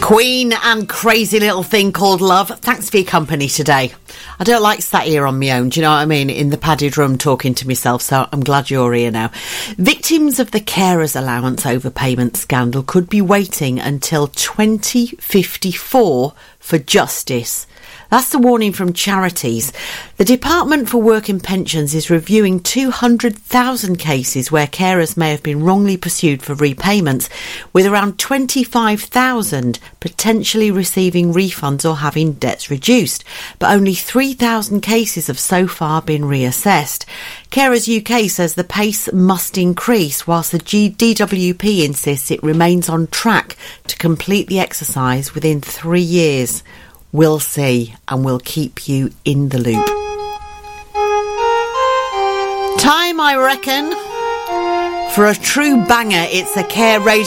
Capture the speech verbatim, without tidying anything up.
Queen and Crazy Little Thing Called Love. Thanks for your company today. I don't like sat here on my own, do you know what I mean, in the padded room talking to myself, so I'm glad you're here now. Victims of the carers allowance overpayment scandal could be waiting until twenty fifty-four for justice. That's the warning from charities. The Department for Work and Pensions is reviewing two hundred thousand cases where carers may have been wrongly pursued for repayments, with around twenty-five thousand potentially receiving refunds or having debts reduced. But only three thousand cases have so far been reassessed. Carers U K says the pace must increase, whilst the G- D W P insists it remains on track to complete the exercise within three years. We'll see, and we'll keep you in the loop. Time, I reckon, for a true banger. It's a Care Radio